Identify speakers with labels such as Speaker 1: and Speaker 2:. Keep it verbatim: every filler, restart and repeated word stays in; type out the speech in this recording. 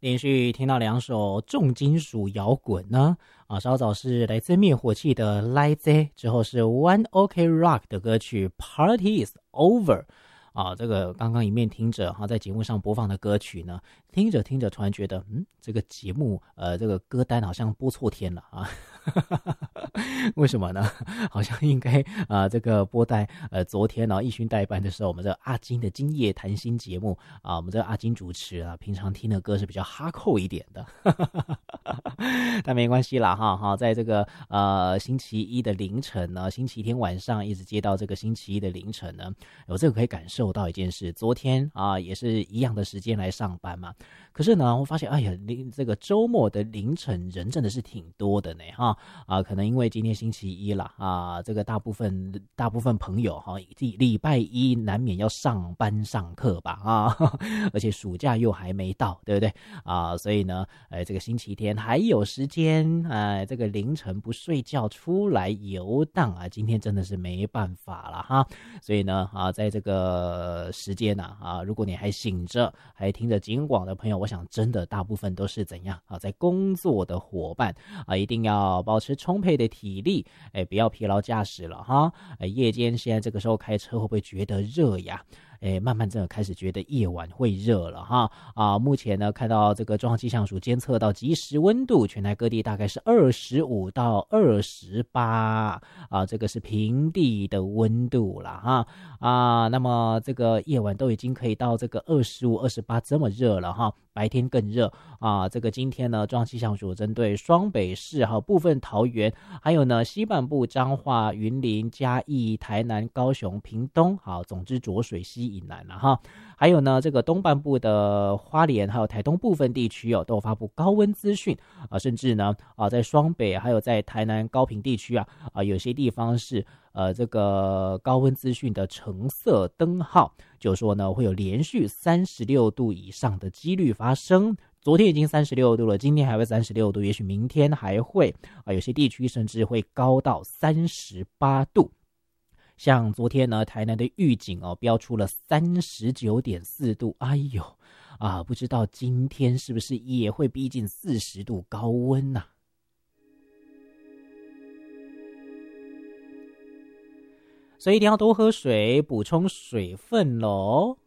Speaker 1: 连续听到两首重金属摇滚呢，啊，稍早是来自灭火器的《来自》，之后是 One OK Rock 的歌曲《Party Is Over》。啊，这个刚刚一面听着哈，在节目上播放的歌曲呢，听着听着，突然觉得，嗯，这个节目呃，这个歌单好像播错天了啊。为什么呢？好像应该啊、呃，这个播在呃昨天呢、哦，一勋代班的时候，我们这个阿金的今夜谈心节目啊，我们这个阿金主持啊，平常听的歌是比较哈扣一点的，但没关系啦哈哈，在这个呃星期一的凌晨呢，星期天晚上一直接到这个星期一的凌晨呢，我这个可以感受到一件事，昨天啊也是一样的时间来上班嘛，可是呢，我发现哎呀，这个周末的凌晨人真的是挺多的呢哈啊，可能因为今天星期一啦啊，这个大部分大部分朋友哈，礼礼拜一难免要上班上课吧啊，而且暑假又还没到，对不对啊？所以呢，呃，这个星期天还有时间，呃，这个凌晨不睡觉出来游荡啊，今天真的是没办法了哈。所以呢啊，在这个时间呢 啊, 啊，如果你还醒着，还听着警广的朋友，我想真的大部分都是怎样啊，在工作的伙伴啊，一定要保持充沛的体力，哎，不要疲劳驾驶了哈。哎，夜间现在这个时候开车会不会觉得热呀？哎，慢慢真的开始觉得夜晚会热了哈啊！目前呢，看到这个中央气象署监测到即时温度，全台各地大概是二十五到二十八啊，这个是平地的温度了哈啊。那么这个夜晚都已经可以到这个二十五、二十八这么热了哈，白天更热啊。这个今天呢，中央气象署针对双北市还有部分桃园，还有呢西半部彰化、云林、嘉义、台南、高雄、屏东，好，总之浊水溪以南了哈，还有呢，这个东半部的花莲还有台东部分地区哦，都有发布高温资讯啊，甚至呢啊，在双北还有在台南高屏地区啊啊，有些地方是呃这个高温资讯的橙色灯号，就说呢会有连续三十六度以上的几率发生。昨天已经三十六度了，今天还会三十六度，也许明天还会啊，有些地区甚至会高到三十八度。像昨天呢，台南的预警哦，标出了三十九点四度，哎呦啊，不知道今天是不是也会逼近四十度高温呐、啊？所以一定要多喝水，补充水分咯。